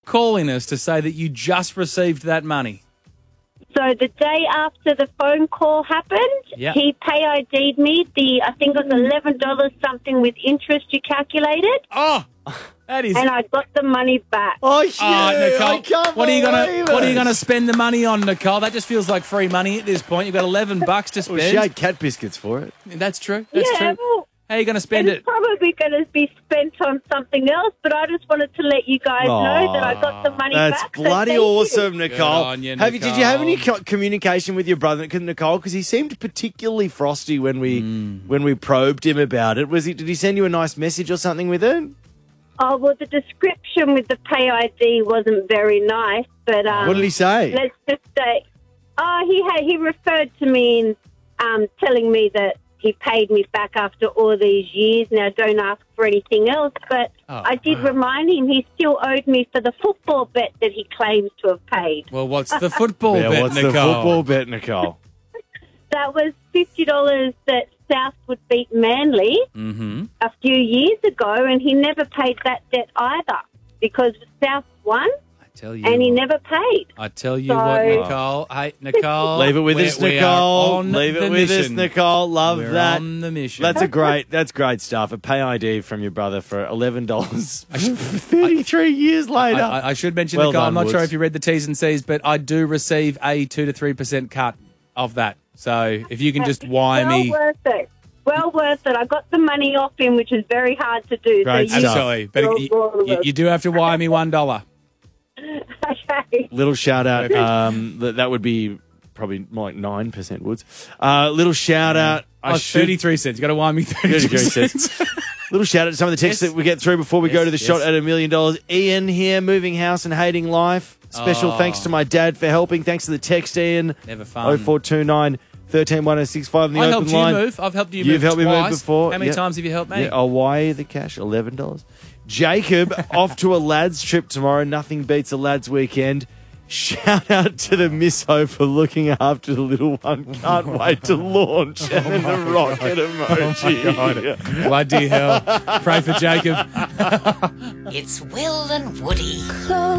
calling us to say that you just received that money? So the day after the phone call happened, Yep. he pay ID'd me I think it was $11 something with interest you calculated, Oh, that is. and I got the money back. Oh, Oh, yeah, Nicole, I can't what are you believe gonna it. spend the money on, Nicole? That just feels like free money at this point. You've got $11 to spend. Well, she ate cat biscuits for it. That's true. That's Yeah, true. well, How are you going to spend it's it? probably going to be spent on something else, but I just wanted to let you guys know that I got the money That's back. so bloody thank you. awesome, Nicole. on you, Did you have any Nicole. communication with your brother, Nicole? Because he seemed particularly frosty when we probed him about it. Did he send you a nice message or something with it? Oh, well, the description with the pay ID wasn't very nice, but What did he say? let's just say, he referred to me in telling me that he paid me back after all these years. Now, don't ask for anything else, but I did remind him he still owed me for the football bet that he claims to have paid. Well, what's the football bet, what's Nicole? the football bet, Nicole? That was $50 that South would beat Manly a few years ago, and he never paid that debt either because South won I tell you and he what. never paid. I tell you So- what, Nicole. Hey, Nicole. Leave it with us, we are Nicole. on Leave it the with us, mission. Nicole. Love We're that. on the mission. That's great stuff. A pay ID from your brother for $11 33 years later. I should mention, Well Nicole, done, I'm not sure Woods. if you read the T's and C's, but I do receive a 2 to 3% cut of that. So if you can just wire me. Well worth it. Well worth it. I got the money off him, which is very hard to do. Great so you- stuff. Absolutely. But you do have to wire me $1. Okay. Little shout out. That would be probably more like 9%, Woods. Little shout out. Oh, 33 cents. You got to wire me 33 cents. Little shout out to some of the texts Yes. that we get through before we go to the Yes, shot yes. at $1 million. Ian here, moving house and hating life. Special thanks to my dad for helping. Thanks to the text, Ian. Never fun. 0429 13 1065 in the I open helped line. you move. I've helped you You've move helped me move twice. before. How many Yep. times have you helped me? Yeah, I'll wire you the cash, $11. Jacob, off to a lads trip tomorrow. Nothing beats a lads weekend. Shout out to the Misso for looking after the little one. Can't wait to launch. And then the rocket emoji. Bloody hell. Pray for Jacob. It's Will and Woody.